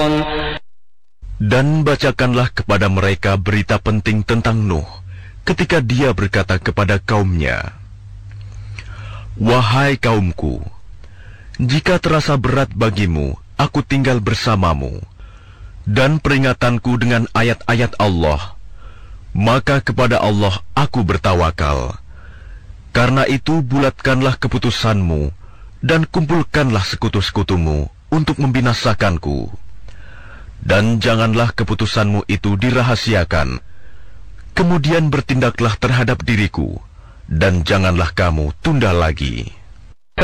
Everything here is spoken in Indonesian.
Dan bacakanlah kepada mereka berita penting tentang Nuh ketika dia berkata kepada kaumnya, "Wahai kaumku, jika terasa berat bagimu, aku tinggal bersamamu, dan peringatanku dengan ayat-ayat Allah, maka kepada Allah aku bertawakal. Karena itu bulatkanlah keputusanmu, dan kumpulkanlah sekutu-sekutumu untuk membinasakanku. Dan janganlah keputusanmu itu dirahasiakan. Kemudian bertindaklah terhadap diriku, dan janganlah kamu tunda lagi."